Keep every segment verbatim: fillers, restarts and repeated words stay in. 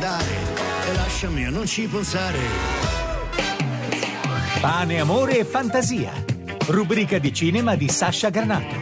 andare e lasciami a non ci pensare. Pane, amore e fantasia. Rubrica di cinema di Sasha Granato.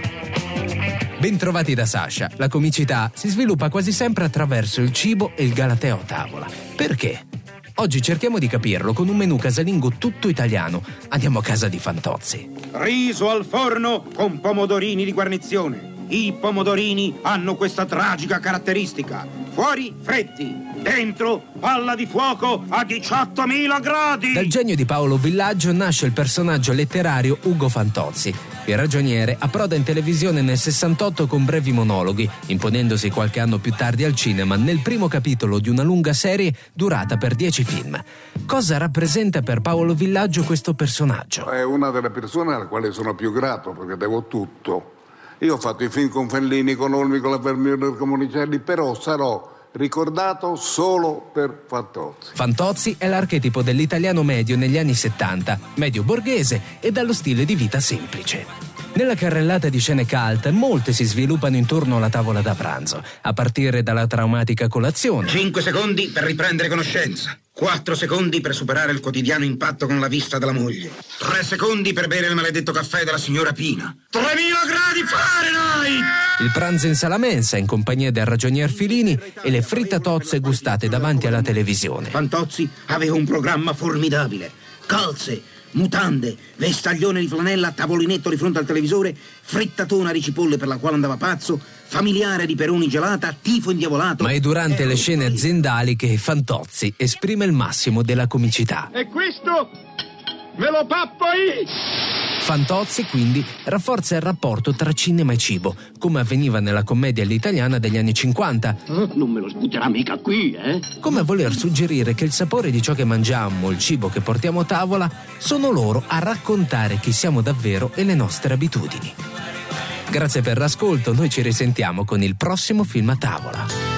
Bentrovati da Sasha. La comicità si sviluppa quasi sempre attraverso il cibo e il galateo a tavola. Perché? Oggi cerchiamo di capirlo con un menù casalingo tutto italiano. Andiamo a casa di Fantozzi. Riso al forno con pomodorini di guarnizione. I pomodorini hanno questa tragica caratteristica. Fuori fretti, dentro palla di fuoco a diciottomila gradi. Dal genio di Paolo Villaggio nasce il personaggio letterario Ugo Fantozzi. Il ragioniere approda in televisione nel sessantotto con brevi monologhi, imponendosi qualche anno più tardi al cinema nel primo capitolo di una lunga serie durata per dieci film. Cosa rappresenta per Paolo Villaggio questo personaggio? È una delle persone alla quale sono più grato perché devo tutto. Io ho fatto i film con Fellini, con Olmi, con la Vermeer, con Monicelli, però sarò ricordato solo per Fantozzi. Fantozzi è l'archetipo dell'italiano medio negli anni settanta, medio borghese e dallo stile di vita semplice. Nella carrellata di scene cult, molte si sviluppano intorno alla tavola da pranzo, a partire dalla traumatica colazione. cinque secondi per riprendere conoscenza. quattro secondi per superare il quotidiano impatto con la vista della moglie. tre secondi per bere il maledetto caffè della signora Pina. tremila gradi Fahrenheit! Il pranzo in sala mensa in compagnia del ragionier Filini e le frittatozze gustate davanti alla televisione. Fantozzi aveva un programma formidabile. Calze, mutande, vestaglione di flanella, tavolinetto di fronte al televisore, frittatona di cipolle per la quale andava pazzo, familiare di peroni gelata, tifo indiavolato. Ma è durante le scene aziendali che Fantozzi esprime il massimo della comicità. E questo me lo pappo io! Fantozzi quindi rafforza il rapporto tra cinema e cibo, come avveniva nella commedia all'italiana degli anni cinquanta. Oh, non me lo sbutterà mica qui, eh? Come a voler suggerire che il sapore di ciò che mangiamo, il cibo che portiamo a tavola, sono loro a raccontare chi siamo davvero e le nostre abitudini. Grazie per l'ascolto, noi ci risentiamo con il prossimo film a tavola.